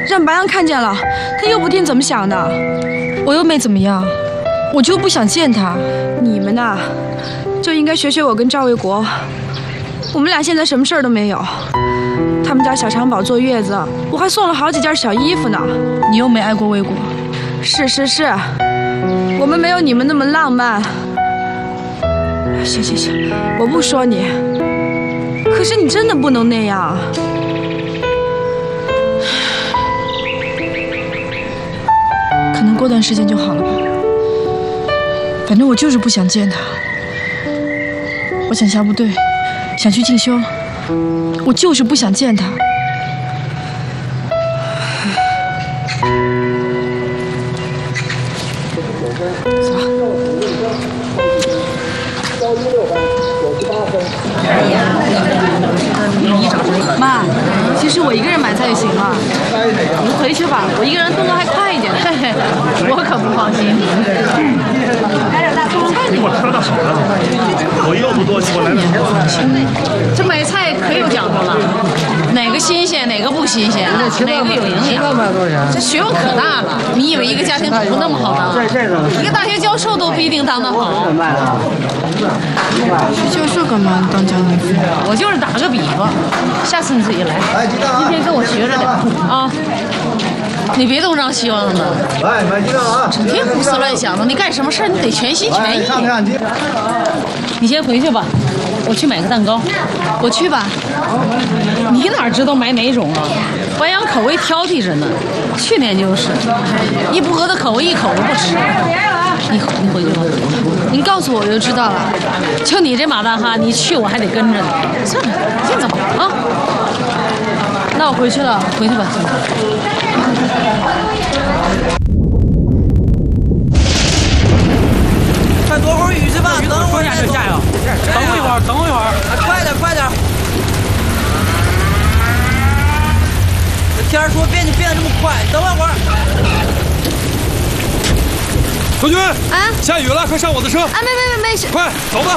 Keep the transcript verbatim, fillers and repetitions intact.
让白杨看见了，他又不定怎么想的。 我又没怎么样，我就不想见他。 你们呐，就应该学学我跟赵卫国。我们俩现在什么事儿都没有。他们家小长宝坐月子，我还送了好几件小衣服呢。 你又没爱过卫国。 是是是，我们没有你们那么浪漫。行行行，我不说你。可是你真的不能那样。 可能过段时间就好了吧。反正我就是不想见他。我想下部队，想去进修，我就是不想见他。 妈，其实我一个人买菜就行了，你们回去吧，我一个人动作还快一点。嘿嘿，我可不放心。 给我吃了少了，我又不多，我来了。 这买菜可有讲究了，哪个新鲜，哪个不新鲜，哪个有营养，这学问可大了。你以为一个家庭主妇那么好当？一个大学教授都不一定当得好。 去教授干嘛当家庭主妇？ 我就是打个比方，下次你自己来，今天跟我学着点啊。你别东张西望的， 来买鸡蛋啊！ 整天胡思乱想的，你干什么事儿你得全心全意。你先回去吧，我去买个蛋糕。 我去吧。 你哪知道买哪种啊？白羊口味挑剔着呢，去年就是，一不合的口味一口都不吃。你你回去吧， 您告诉我我就知道了。 就你这马大哈，你去我还得跟着呢。算了，先走啊。那我回去了，回去吧。 快躲会儿雨去吧，等会儿再加油，等我一会儿，等我一会儿， 快点快点！这天说变就变得这么快，等我一会儿。 何军，啊，下雨了，快上我的车！ 啊，没没没没事， 快走吧。